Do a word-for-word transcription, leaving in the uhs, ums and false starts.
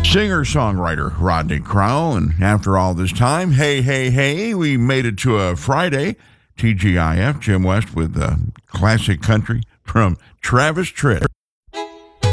Singer-songwriter Rodney Crowell, and after all this time, hey, hey, hey, we made it to a Friday. T G I F, Jim West with uh, classic country from Travis Tritt.